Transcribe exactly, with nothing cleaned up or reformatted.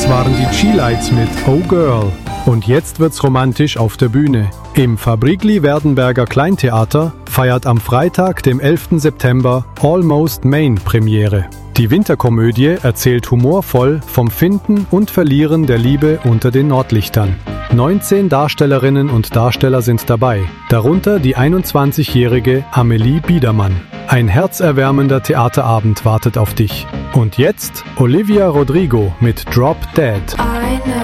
Das waren die G-Lights mit Oh Girl. Und jetzt wird's romantisch auf der Bühne. Im Fabrigli-Werdenberger Kleintheater feiert am Freitag, dem elften September, Almost Maine Premiere. Die Winterkomödie erzählt humorvoll vom Finden und Verlieren der Liebe unter den Nordlichtern. neunzehn Darstellerinnen und Darsteller sind dabei, darunter die einundzwanzigjährige Amelie Biedermann. Ein herzerwärmender Theaterabend wartet auf dich. Und jetzt Olivia Rodrigo mit Drop Dead.